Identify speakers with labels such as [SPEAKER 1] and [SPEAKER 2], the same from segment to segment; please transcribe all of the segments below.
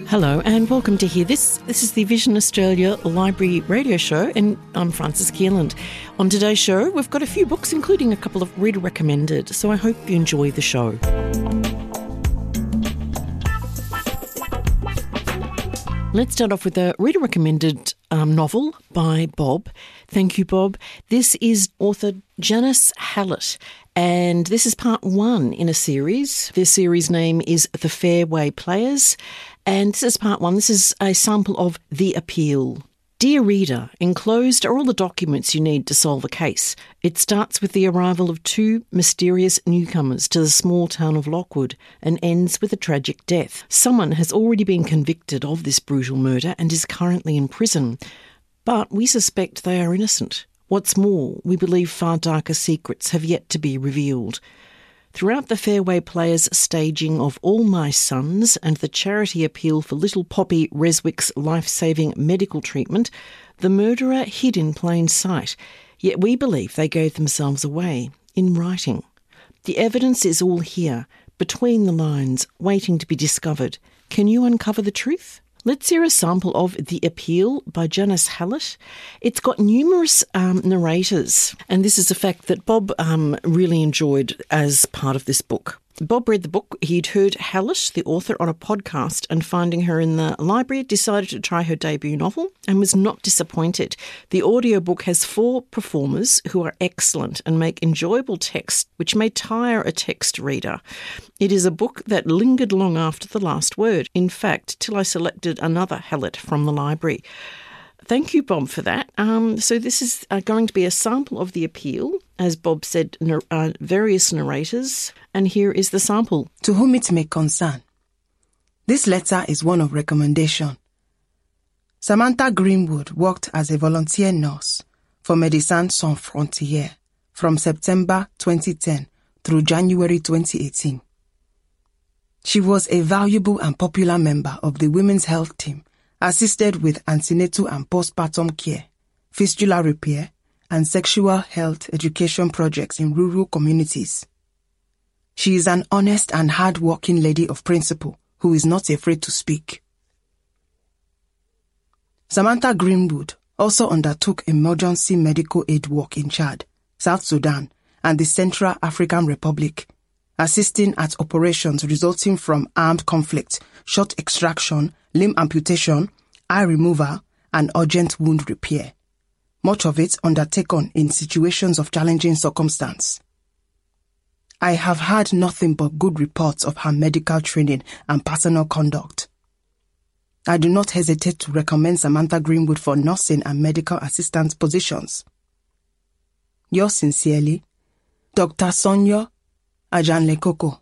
[SPEAKER 1] Hello and welcome to Hear This. This is the Vision Australia Library Radio Show and I'm Frances Keeland. On today's show, we've got a few books, including a couple of reader recommended, so I hope you enjoy the show. Let's start off with a reader recommended novel by Bob. Thank you, Bob. This is author Janice Hallett, and this is part one in a series. This series name is The Fairway Players, and this is part one. This is a sample of The Appeal. Dear reader, enclosed are all the documents you need to solve a case. It starts with the arrival of two mysterious newcomers to the small town of Lockwood and ends with a tragic death. Someone has already been convicted of this brutal murder and is currently in prison, but we suspect they are innocent. What's more, we believe far darker secrets have yet to be revealed. Throughout the Fairway Players' staging of All My Sons and the charity appeal for little Poppy Reswick's life-saving medical treatment, the murderer hid in plain sight, yet we believe they gave themselves away, in writing. The evidence is all here, between the lines, waiting to be discovered. Can you uncover the truth? Let's hear a sample of The Appeal by Janice Hallett. It's got numerous narrators, and this is a fact that Bob really enjoyed as part of this book. Bob read the book. He'd heard Hallett, the author, on a podcast, and finding her in the library, decided to try her debut novel and was not disappointed. The audiobook has 4 performers who are excellent and make enjoyable text which may tire a text reader. It is a book that lingered long after the last word, in fact, till I selected another Hallett from the library. Thank you, Bob, for that. So this is going to be a sample of The Appeal, as Bob said, various narrators, and here is the sample.
[SPEAKER 2] To whom it may concern. This letter is one of recommendation. Samantha Greenwood worked as a volunteer nurse for Médecins Sans Frontières from September 2010 through January 2018. She was a valuable and popular member of the Women's Health Team, assisted with antenatal and postpartum care, fistula repair, and sexual health education projects in rural communities. She is an honest and hard-working lady of principle who is not afraid to speak. Samantha Greenwood also undertook emergency medical aid work in Chad, South Sudan, and the Central African Republic, assisting at operations resulting from armed conflict, short extraction, limb amputation, eye removal, and urgent wound repair. Much of it undertaken in situations of challenging circumstance. I have heard nothing but good reports of her medical training and personal conduct. I do not hesitate to recommend Samantha Greenwood for nursing and medical assistant positions. Yours sincerely, Dr. Sonyo Ajanlekoko,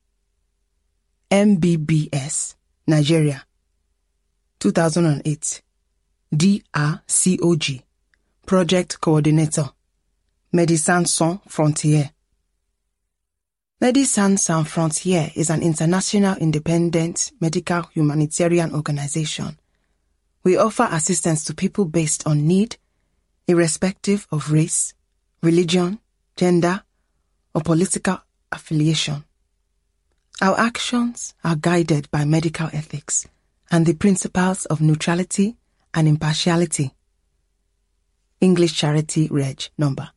[SPEAKER 2] MBBS, Nigeria, 2008, DRCOG, Project Coordinator, Médecins Sans Frontières. Médecins Sans Frontières is an international independent medical humanitarian organization. We offer assistance to people based on need, irrespective of race, religion, gender, or political affiliation. Our actions are guided by medical ethics and the principles of neutrality and impartiality. English Charity Reg number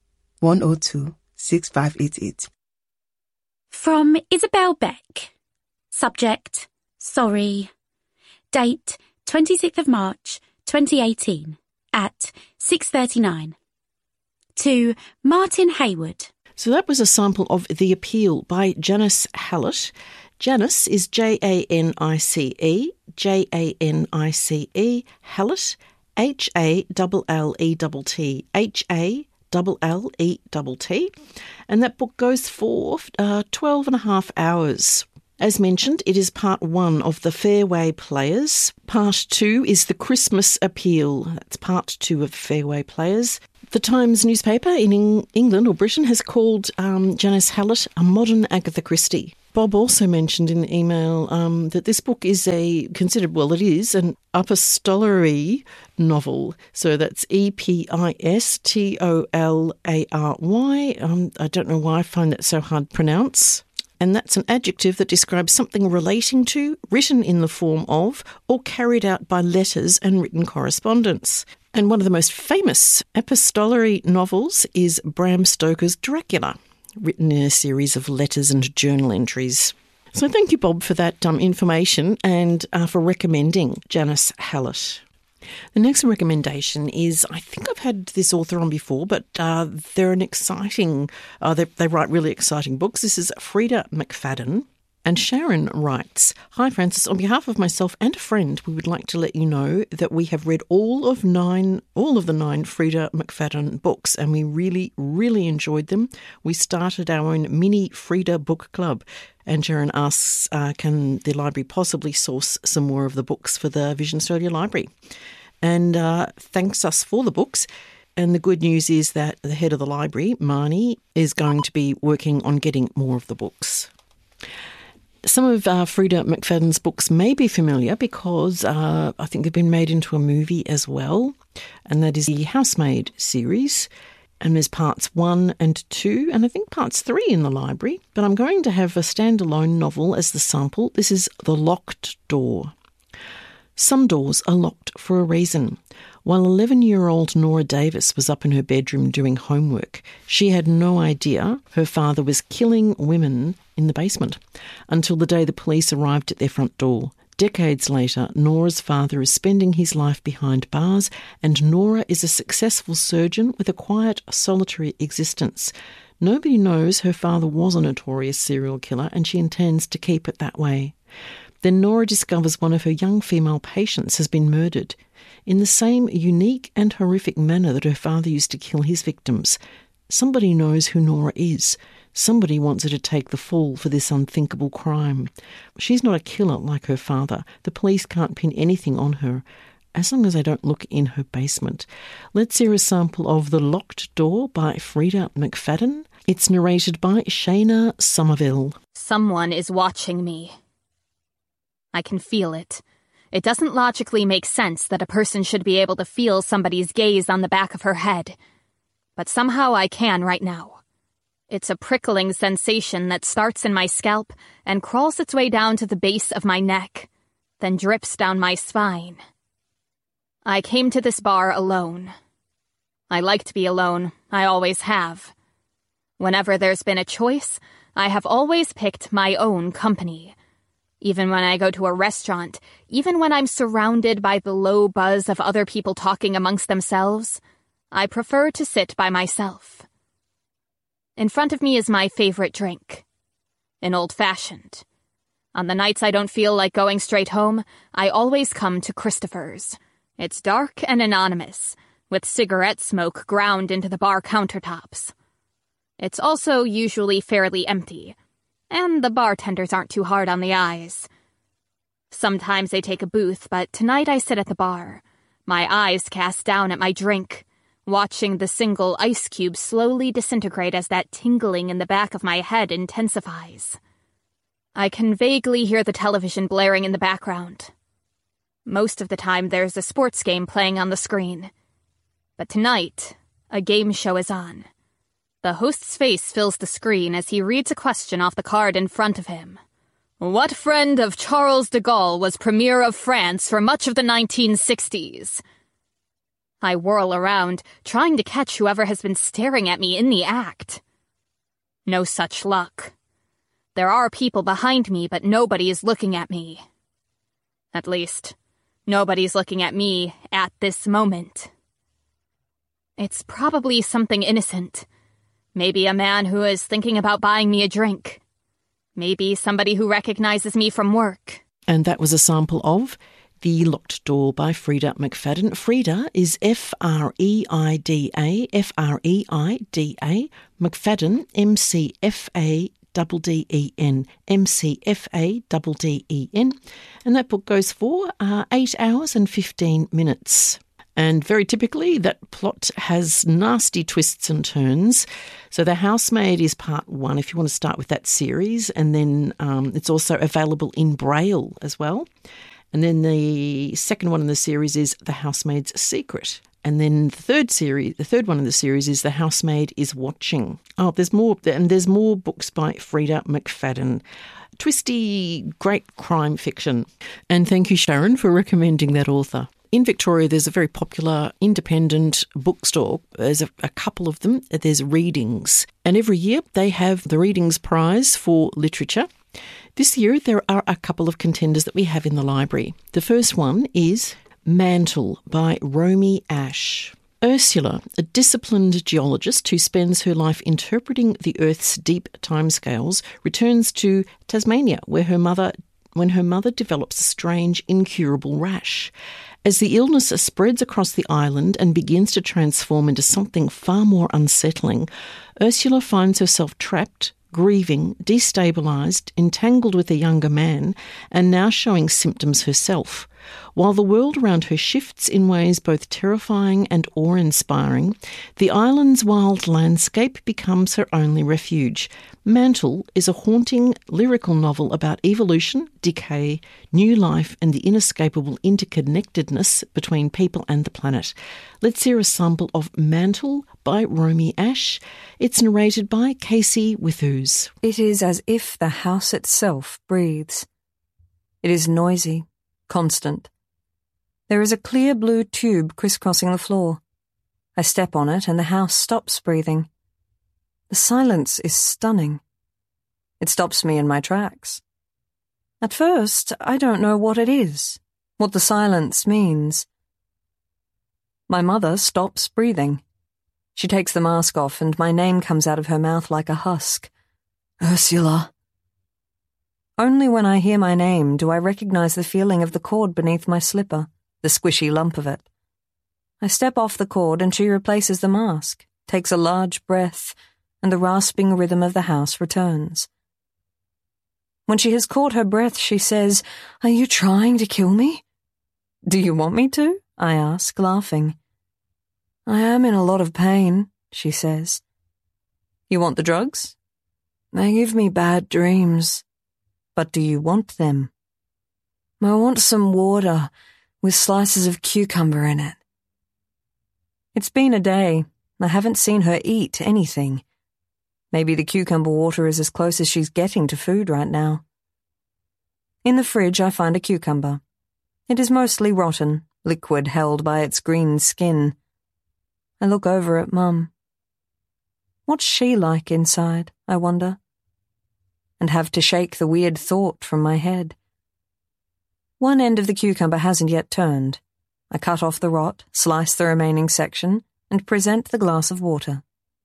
[SPEAKER 2] 1026588.
[SPEAKER 3] From Isabel Beck. Subject, sorry. Date, 26th of March, 2018, at 6:39. To Martin Hayward.
[SPEAKER 1] So that was a sample of The Appeal by Janice Hallett. Janice is Janice, Janice, Hallett, Hallett, Hallett, and that book goes for 12 and a half hours. As mentioned, it is part 1 of The Fairway Players. Part 2 is The Christmas Appeal. That's part 2 of Fairway Players. The Times newspaper in England or Britain has called Janice Hallett a modern Agatha Christie. Bob also mentioned in the email that this book is it is an epistolary novel. So that's EPISTOLARY. I don't know why I find that so hard to pronounce. And that's an adjective that describes something relating to, written in the form of, or carried out by letters and written correspondence. And one of the most famous epistolary novels is Bram Stoker's Dracula, written in a series of letters and journal entries. So thank you, Bob, for that information and for recommending Janice Hallett. The next recommendation is, I think I've had this author on before, but they're an exciting, they write really exciting books. This is Freda McFadden. And Sharon writes, "Hi Frances, on behalf of myself and a friend, we would like to let you know that we have read all of the 9 Freda McFadden books, and we really, really enjoyed them. We started our own mini Freda book club." And Sharon asks, can the library possibly source some more of the books for the Vision Australia Library? And thanks us for the books. And the good news is that the head of the library, Marnie, is going to be working on getting more of the books. Some of Freda McFadden's books may be familiar because I think they've been made into a movie as well, and that is the Housemaid series. And there's parts 1 and 2, and I think parts 3 in the library. But I'm going to have a standalone novel as the sample. This is The Locked Door. Some doors are locked for a reason. While 11-year-old Nora Davis was up in her bedroom doing homework, she had no idea her father was killing women in the basement until the day the police arrived at their front door. Decades later, Nora's father is spending his life behind bars, and Nora is a successful surgeon with a quiet, solitary existence. Nobody knows her father was a notorious serial killer, and she intends to keep it that way. Then Nora discovers one of her young female patients has been murdered in the same unique and horrific manner that her father used to kill his victims. Somebody knows who Nora is. Somebody wants her to take the fall for this unthinkable crime. She's not a killer like her father. The police can't pin anything on her, as long as they don't look in her basement. Let's hear a sample of The Locked Door by Freda McFadden. It's narrated by Shayna Somerville.
[SPEAKER 4] Someone is watching me. I can feel it. It doesn't logically make sense that a person should be able to feel somebody's gaze on the back of her head. But somehow I can right now. It's a prickling sensation that starts in my scalp and crawls its way down to the base of my neck, then drips down my spine. I came to this bar alone. I like to be alone. I always have. Whenever there's been a choice, I have always picked my own company. Even when I go to a restaurant, even when I'm surrounded by the low buzz of other people talking amongst themselves, I prefer to sit by myself. In front of me is my favorite drink, an old-fashioned. On the nights I don't feel like going straight home, I always come to Christopher's. It's dark and anonymous, with cigarette smoke ground into the bar countertops. It's also usually fairly empty, and the bartenders aren't too hard on the eyes. Sometimes they take a booth, but tonight I sit at the bar, my eyes cast down at my drink, watching the single ice cube slowly disintegrate as that tingling in the back of my head intensifies. I can vaguely hear the television blaring in the background. Most of the time there's a sports game playing on the screen. But tonight, a game show is on. The host's face fills the screen as he reads a question off the card in front of him. What friend of Charles de Gaulle was Premier of France for much of the 1960s? I whirl around, trying to catch whoever has been staring at me in the act. No such luck. There are people behind me, but nobody is looking at me. At least, nobody's looking at me at this moment. It's probably something innocent. Maybe a man who is thinking about buying me a drink. Maybe somebody who recognizes me from work.
[SPEAKER 1] And that was a sample of The Locked Door by Freda McFadden. Freda is F-R-E-I-D-A, F-R-E-I-D-A. McFadden, M-C-F-A-D-D-E-N, M-C-F-A-D-D-E-N. And that book goes for 8 hours and 15 minutes. And very typically, that plot has nasty twists and turns. So The Housemaid is part 1, if you want to start with that series. And then it's also available in Braille as well. And then the second one in the series is The Housemaid's Secret. And then the third one in the series is The Housemaid is Watching. Oh, there's more books by Freda McFadden. Twisty, great crime fiction. And thank you, Sharon, for recommending that author. In Victoria, there's a very popular independent bookstore. There's a couple of them. There's Readings. And every year they have the Readings Prize for Literature. This year there are a couple of contenders that we have in the library. The first one is Mantle by Romy Ash. Ursula, a disciplined geologist who spends her life interpreting the Earth's deep timescales, returns to Tasmania, when her mother develops a strange, incurable rash. As the illness spreads across the island and begins to transform into something far more unsettling, Ursula finds herself trapped, grieving, destabilised, entangled with a younger man, and now showing symptoms herself. While the world around her shifts in ways both terrifying and awe-inspiring, the island's wild landscape becomes her only refuge. Mantle is a haunting, lyrical novel about evolution, decay, new life, and the inescapable interconnectedness between people and the planet. Let's hear a sample of Mantle by Romy Ash. It's narrated by Casey Withers.
[SPEAKER 5] It is as if the house itself breathes. It is noisy, constant. There is a clear blue tube crisscrossing the floor. I step on it and the house stops breathing. The silence is stunning. It stops me in my tracks. At first, I don't know what it is, what the silence means. My mother stops breathing. She takes the mask off and my name comes out of her mouth like a husk. Ursula. Only when I hear my name do I recognize the feeling of the cord beneath my slipper, the squishy lump of it. I step off the cord and she replaces the mask, takes a large breath, and the rasping rhythm of the house returns. When she has caught her breath, she says, "Are you trying to kill me?" "Do you want me to?" I ask, laughing. "I am in a lot of pain," she says. "You want the drugs?" "They give me bad dreams." "But do you want them?" "I want some water with slices of cucumber in it." It's been a day. I haven't seen her eat anything. Maybe the cucumber water is as close as she's getting to food right now. In the fridge, I find a cucumber. It is mostly rotten, liquid held by its green skin. I look over at Mum. What's she like inside, I wonder? And have to shake the weird thought from my head. One end of the cucumber hasn't yet turned. I cut off the rot, slice the remaining section, and present the glass of water.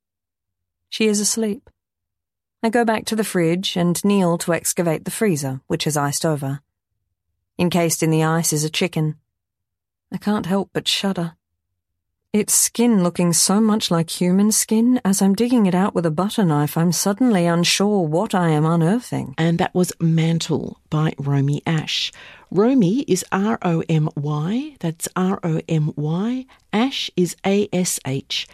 [SPEAKER 5] She is asleep. I go back to the fridge and kneel to excavate the freezer, which is iced over. Encased in the ice is a chicken. I can't help but shudder. Its skin looking so much like human skin, as I'm digging it out with a butter knife, I'm suddenly unsure what I am unearthing.
[SPEAKER 1] And that was Mantle by Romy Ash. Romy is R-O-M-Y, that's R-O-M-Y. Ash is A-S-H.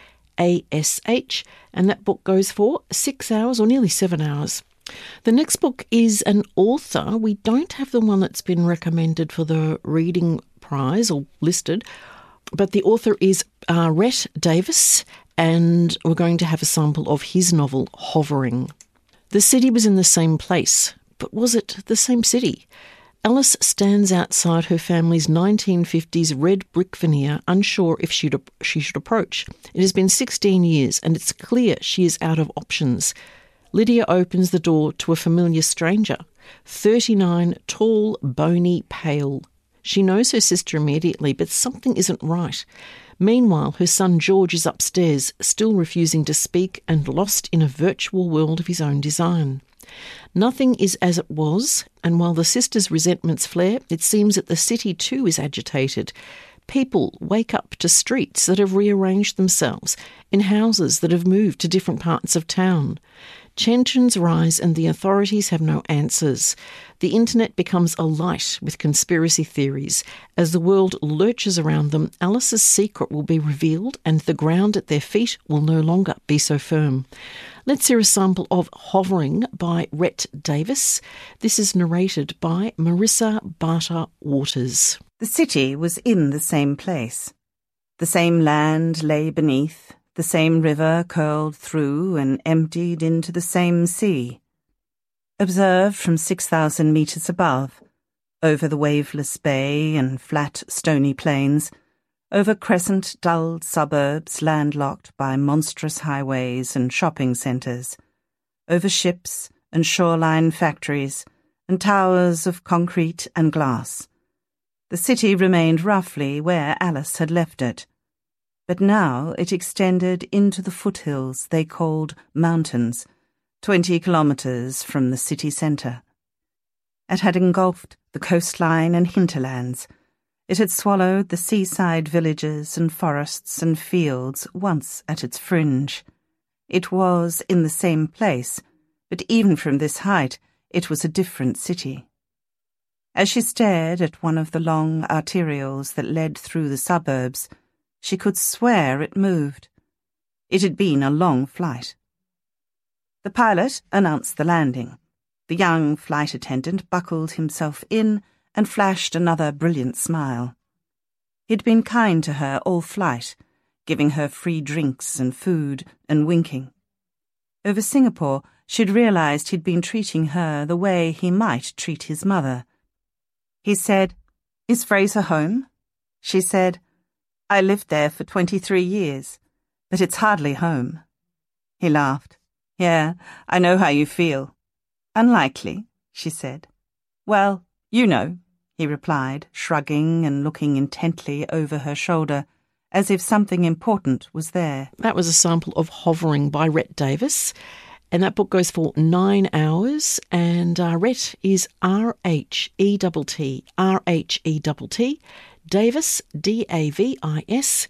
[SPEAKER 1] A-S-H, and that book goes for 6 hours or nearly 7 hours. The next book is an author. We don't have the one that's been recommended for the reading prize or listed, but the author is Rhett Davis, and we're going to have a sample of his novel, Hovering. The city was in the same place, but was it the same city? Alice stands outside her family's 1950s red brick veneer, unsure if she should approach. It has been 16 years, and it's clear she is out of options. Lydia opens the door to a familiar stranger, 39, tall, bony, pale. She knows her sister immediately, but something isn't right. Meanwhile, her son George is upstairs, still refusing to speak and lost in a virtual world of his own design. Nothing is as it was, and while the sisters' resentments flare, it seems that the city too is agitated. People wake up to streets that have rearranged themselves, in houses that have moved to different parts of town. Tensions rise and the authorities have no answers. The internet becomes alight with conspiracy theories. As the world lurches around them, Alice's secret will be revealed and the ground at their feet will no longer be so firm. Let's hear a sample of Hovering by Rhett Davis. This is narrated by Marissa Barter-Waters.
[SPEAKER 6] The city was in the same place. The same land lay beneath, the same river curled through and emptied into the same sea. Observed from 6,000 metres above, over the waveless bay and flat stony plains, over crescent-dulled suburbs landlocked by monstrous highways and shopping centres, over ships and shoreline factories and towers of concrete and glass. The city remained roughly where Alice had left it, but now it extended into the foothills they called mountains, 20 kilometres from the city centre. It had engulfed the coastline and hinterlands. It had swallowed the seaside villages and forests and fields once at its fringe. It was in the same place, but even from this height it was a different city. As she stared at one of the long arterials that led through the suburbs, she could swear it moved. It had been a long flight. The pilot announced the landing. The young flight attendant buckled himself in and flashed another brilliant smile. He'd been kind to her all flight, giving her free drinks and food and winking. Over Singapore, she'd realised he'd been treating her the way he might treat his mother. He said, "Is Fraser home?" She said, "I lived there for 23 years, but it's hardly home." He laughed. "Yeah, I know how you feel." "Unlikely," she said. "Well, you know," he replied, shrugging and looking intently over her shoulder, as if something important was there.
[SPEAKER 1] That was a sample of Hovering by Rhett Davis, and that book goes for 9 hours, and Rhett is R-H-E-T-T, R-H-E-T-T, Davis, D-A-V-I-S,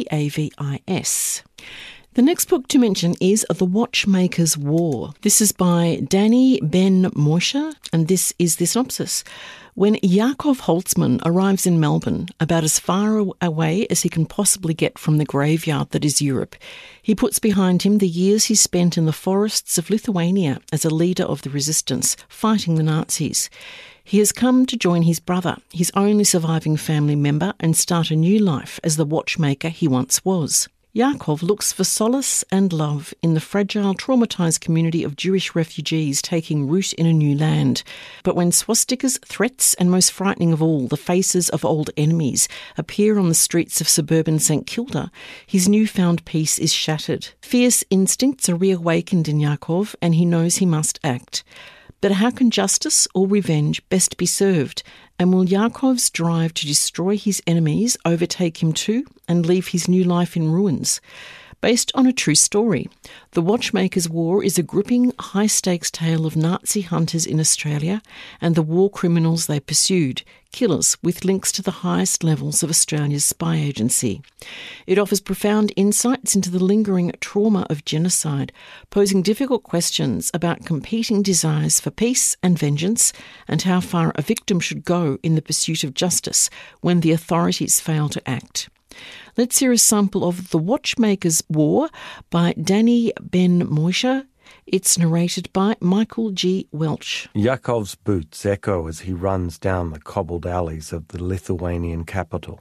[SPEAKER 1] D-A-V-I-S. The next book to mention is The Watchmaker's War. This is by Danny Ben Moisha, and this is the synopsis. When Yakov Holtzman arrives in Melbourne, about as far away as he can possibly get from the graveyard that is Europe, he puts behind him the years he spent in the forests of Lithuania as a leader of the resistance, fighting the Nazis. He has come to join his brother, his only surviving family member, and start a new life as the watchmaker he once was. Yakov looks for solace and love in the fragile, traumatised community of Jewish refugees taking root in a new land. But when swastikas, threats, and most frightening of all, the faces of old enemies, appear on the streets of suburban St Kilda, his newfound peace is shattered. Fierce instincts are reawakened in Yakov, and he knows he must act. But how can justice or revenge best be served? And will Yakov's drive to destroy his enemies overtake him too and leave his new life in ruins? Based on a true story, The Watchmaker's War is a gripping, high-stakes tale of Nazi hunters in Australia and the war criminals they pursued, killers with links to the highest levels of Australia's spy agency. It offers profound insights into the lingering trauma of genocide, posing difficult questions about competing desires for peace and vengeance and how far a victim should go in the pursuit of justice when the authorities fail to act. Let's hear a sample of The Watchmaker's War by Danny Ben Moisha. It's narrated by Michael G. Welch.
[SPEAKER 7] Yakov's boots echo as he runs down the cobbled alleys of the Lithuanian capital.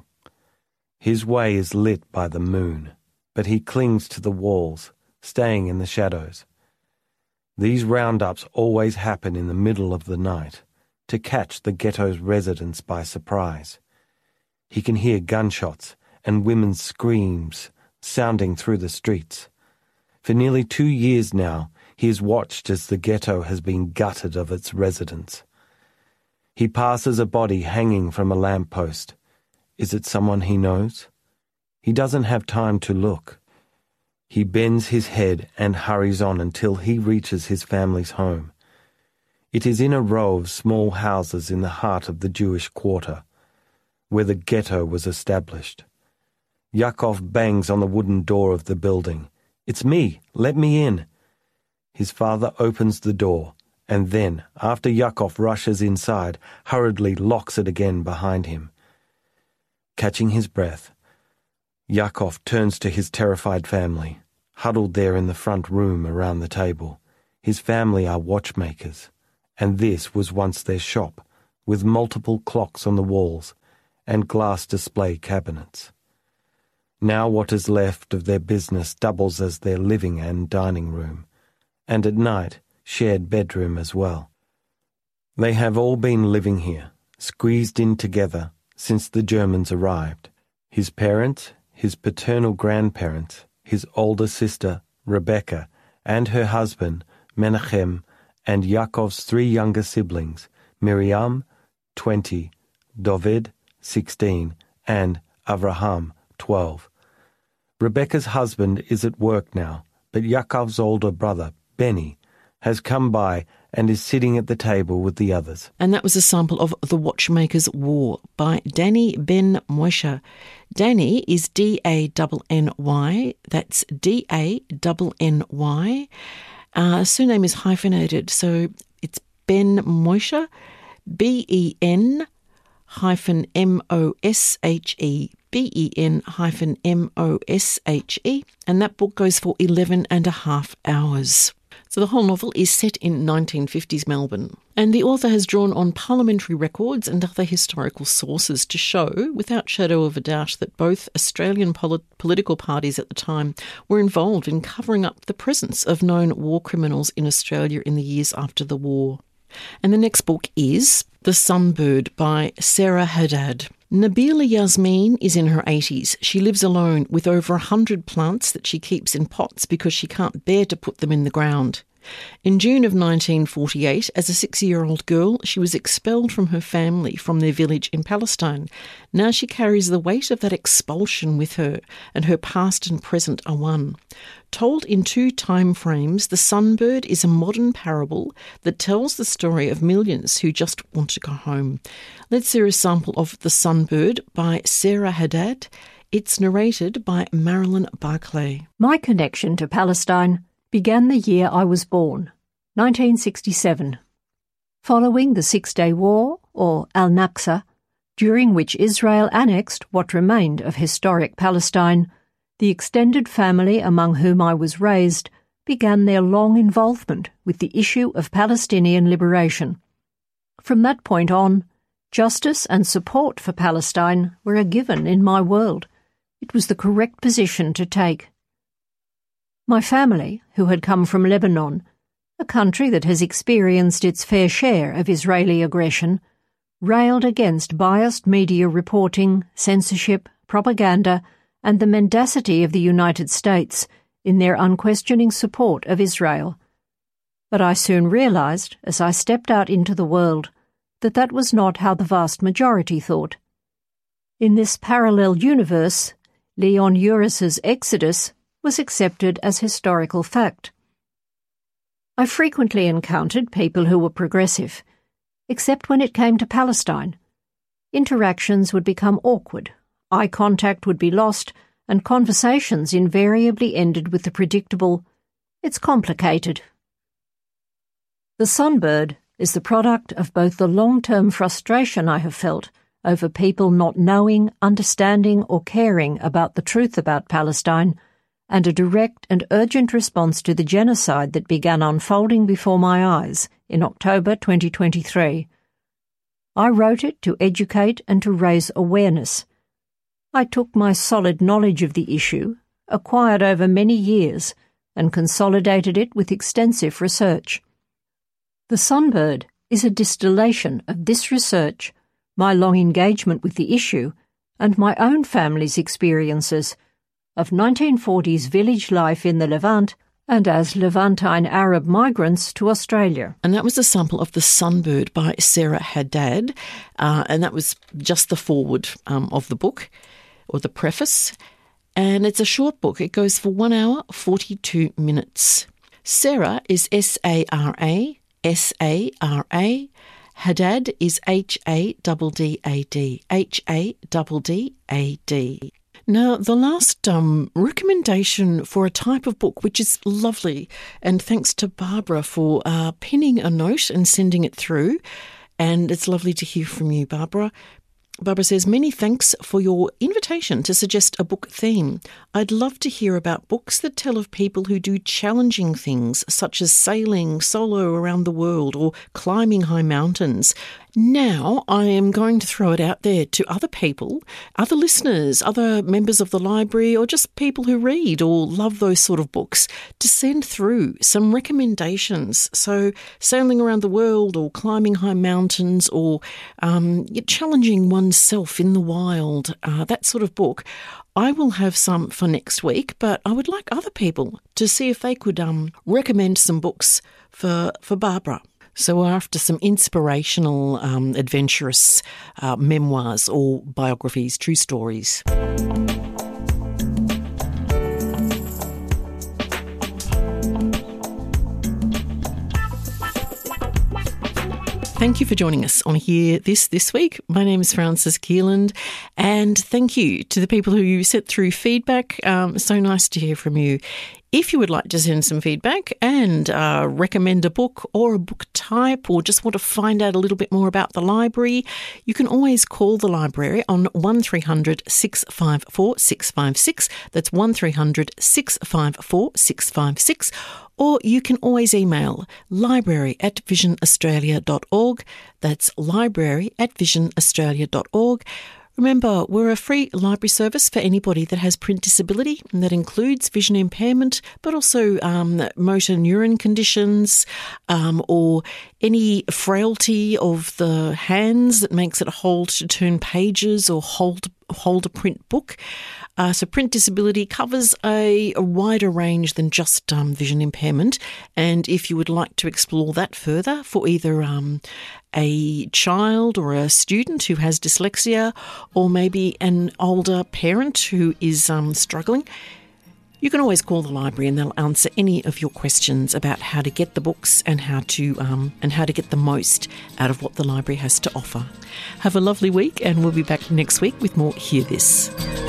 [SPEAKER 7] His way is lit by the moon, but he clings to the walls, staying in the shadows. These roundups always happen in the middle of the night, to catch the ghetto's residents by surprise. He can hear gunshots and women's screams sounding through the streets. For nearly 2 years now, he has watched as the ghetto has been gutted of its residents. He passes a body hanging from a lamppost. Is it someone he knows? He doesn't have time to look. He bends his head and hurries on until he reaches his family's home. It is in a row of small houses in the heart of the Jewish quarter, where the ghetto was established. Yakov bangs on the wooden door of the building. "It's me, let me in." His father opens the door, and then, after Yakov rushes inside, hurriedly locks it again behind him. Catching his breath, Yakov turns to his terrified family, huddled there in the front room around the table. His family are watchmakers, and this was once their shop, with multiple clocks on the walls and glass display cabinets. Now what is left of their business doubles as their living and dining room, and at night shared bedroom as well. They have all been living here, squeezed in together, since the Germans arrived. His parents, his paternal grandparents, his older sister, Rebecca, and her husband, Menachem, and Yaakov's 3 younger siblings, Miriam, 20, David, 16, and Avraham, 12. Rebecca's husband is at work now, but Yaakov's older brother, Benny, has come by and is sitting at the table with the others.
[SPEAKER 1] And that was a sample of The Watchmaker's War by Danny Ben Moshe. Danny is D-A-N-N-Y. That's D-A-N-N-Y. Surname is hyphenated, so it's Ben Moshe, B-E-N-M-O-S-H-E. B-E-N-M-O-S-H-E, and that book goes for 11 and a half hours. So the whole novel is set in 1950s Melbourne, and the author has drawn on parliamentary records and other historical sources to show, without shadow of a doubt, that both Australian political parties at the time were involved in covering up the presence of known war criminals in Australia in the years after the war. And the next book is The Sunbird by Sarah Haddad. Nabila Yasmin is in her 80s. She lives alone with over 100 plants that she keeps in pots because she can't bear to put them in the ground. In June of 1948, as a 6-year-old girl, she was expelled from her family from their village in Palestine. Now she carries the weight of that expulsion with her, and her past and present are one. Told in 2 time frames, The Sunbird is a modern parable that tells the story of millions who just want to go home. Let's hear a sample of The Sunbird by Sarah Haddad. It's narrated by Marilyn Barclay.
[SPEAKER 8] My connection to Palestine began the year I was born, 1967. Following the Six-Day War, or Al-Naqsa, during which Israel annexed what remained of historic Palestine, the extended family among whom I was raised began their long involvement with the issue of Palestinian liberation. From that point on, justice and support for Palestine were a given in my world. It was the correct position to take. My family, who had come from Lebanon, a country that has experienced its fair share of Israeli aggression, railed against biased media reporting, censorship, propaganda, and the mendacity of the United States in their unquestioning support of Israel. But I soon realized, as I stepped out into the world, that that was not how the vast majority thought. In this parallel universe, Leon Uris's Exodus was accepted as historical fact. I frequently encountered people who were progressive, except when it came to Palestine. Interactions would become awkward, eye contact would be lost, and conversations invariably ended with the predictable, "It's complicated." The Sunbird is the product of both the long-term frustration I have felt over people not knowing, understanding, or caring about the truth about Palestine, and a direct and urgent response to the genocide that began unfolding before my eyes in October 2023. I wrote it to educate and to raise awareness. I took my solid knowledge of the issue, acquired over many years, and consolidated it with extensive research. The Sunbird is a distillation of this research, my long engagement with the issue, and my own family's experiences of 1940s village life in the Levant and as Levantine Arab migrants to Australia.
[SPEAKER 1] And that was a sample of The Sunbird by Sarah Haddad, and that was just the foreword of the book, or the preface, and it's a short book. It goes for 1 hour, 42 minutes. Sarah is S-A-R-A, S-A-R-A. Haddad is H-A-D-D-A-D, H-A-D-D-A-D. Now, the last recommendation for a type of book, which is lovely, and thanks to Barbara for pinning a note and sending it through, and it's lovely to hear from you, Barbara. Barbara says, many thanks for your invitation to suggest a book theme. I'd love to hear about books that tell of people who do challenging things, such as sailing solo around the world or climbing high mountains, Now I am going to throw it out there to other people, other listeners, other members of the library, or just people who read or love those sort of books, to send through some recommendations. So sailing around the world or climbing high mountains or challenging oneself in the wild, that sort of book. I will have some for next week, but I would like other people to see if they could recommend some books for Barbara. So we're after some inspirational, adventurous memoirs or biographies, true stories. Thank you for joining us on Hear This week. My name is Frances Keeland, and thank you to the people who sent through feedback. So nice to hear from you. If you would like to send some feedback and recommend a book or a book type, or just want to find out a little bit more about the library, you can always call the library on 1300 654 656. That's 1300 654 656. Or you can always email library@visionaustralia.org. That's library@visionaustralia.org. Remember, we're a free library service for anybody that has print disability, and that includes vision impairment, but also motor neuron conditions or any frailty of the hands that makes it hard to turn pages or hold a print book. So print disability covers a wider range than just vision impairment. And if you would like to explore that further for either a child or a student who has dyslexia, or maybe an older parent who is struggling, you can always call the library and they'll answer any of your questions about how to get the books and how to get the most out of what the library has to offer. Have a lovely week, and we'll be back next week with more Hear This.